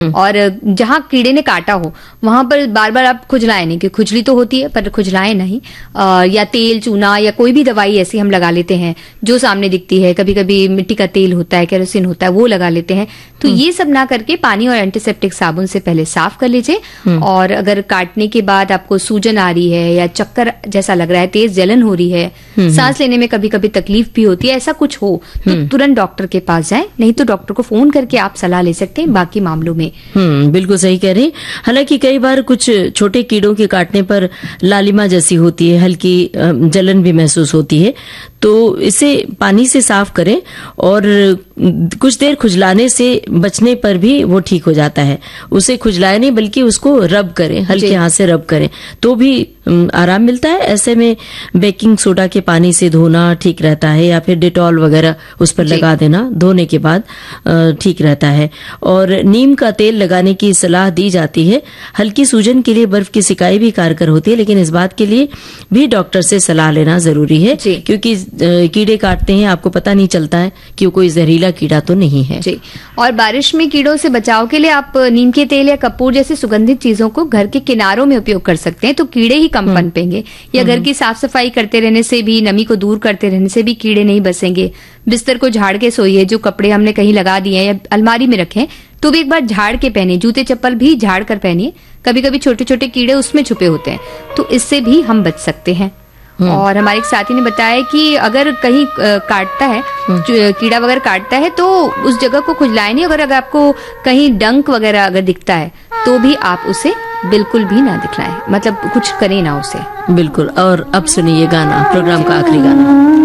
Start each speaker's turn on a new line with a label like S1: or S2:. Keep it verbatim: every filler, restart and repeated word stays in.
S1: और जहाँ कीड़े ने काटा हो वहां पर बार बार आप खुजलाएं नहीं, क्योंकि खुजली तो होती है पर खुजलाएं नहीं। आ, या तेल चूना या कोई भी दवाई ऐसी हम लगा लेते हैं जो सामने दिखती है, कभी कभी मिट्टी का तेल होता है, केरोसिन होता है, वो लगा लेते हैं। तो ये सब ना करके पानी और एंटीसेप्टिक साबुन से पहले साफ कर लीजिए। और अगर काटने के बाद आपको सूजन आ रही है या चक्कर जैसा लग रहा है, तेज जलन हो रही है, सांस लेने में कभी कभी तकलीफ भी होती है, ऐसा कुछ हो तो तुरंत डॉक्टर के पास जाएं, नहीं तो डॉक्टर को फोन करके आप सलाह ले सकते हैं बाकी मामलों में।
S2: हम्म बिल्कुल सही कह रही। हालांकि कई बार कुछ छोटे कीड़ों के काटने पर लालिमा जैसी होती है, हल्की जलन भी महसूस होती है, तो इसे पानी से साफ करें और कुछ देर खुजलाने से बचने पर भी वो ठीक हो जाता है। उसे खुजलाए नहीं बल्कि उसको रब करें, हल्के हाथ से रब करें तो भी आराम मिलता है। ऐसे में बेकिंग सोडा के पानी से धोना ठीक रहता है या फिर डेटॉल वगैरह उस पर लगा देना धोने के बाद ठीक रहता है। और नीम का तेल लगाने की सलाह दी जाती है। हल्की सूजन के लिए बर्फ की सिकाई भी कारगर होती है, लेकिन इस बात के लिए भी डॉक्टर से सलाह लेना जरूरी है, क्योंकि कीड़े काटते हैं, आपको पता नहीं चलता है कि वो कोई जहरीला कीड़ा तो नहीं है।
S1: जी। और बारिश में कीड़ों से बचाव के लिए आप नीम के तेल या कपूर जैसी सुगंधित चीजों को घर के किनारों में उपयोग कर सकते हैं, तो कीड़े ही कम पनपेंगे। या घर की साफ सफाई करते रहने से भी, नमी को दूर करते रहने से भी कीड़े नहीं बसेंगे। बिस्तर को झाड़ के सोइए, जो कपड़े हमने कहीं लगा दिए हैं या अलमारी में रखें तो भी एक बार झाड़ के पहनिए। जूते चप्पल भी झाड़ कर पहनिए, कभी कभी छोटे छोटे कीड़े उसमें छुपे होते हैं, तो इससे भी हम बच सकते हैं। और हमारे एक साथी ने बताया कि अगर कहीं काटता है, कीड़ा वगैरह काटता है, तो उस जगह को खुजलाए नहीं। अगर अगर आपको कहीं डंक वगैरह अगर दिखता है तो भी आप उसे बिल्कुल भी ना दिखलाएं, मतलब कुछ करें ना उसे।
S2: बिल्कुल। और अब सुनिए गाना, प्रोग्राम का आखिरी गाना।